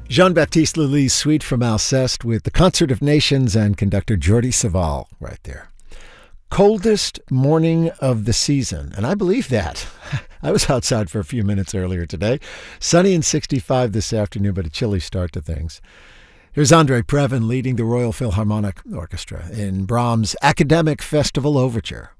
Jean-Baptiste Lully's Suite from Alceste with the Concert of Nations and conductor Jordi Savall right there. Coldest morning of the season, and I believe that. I was outside for a few minutes earlier today. Sunny and 65 this afternoon, but a chilly start to things. Here's Andre Previn leading the Royal Philharmonic Orchestra in Brahms' Academic Festival Overture.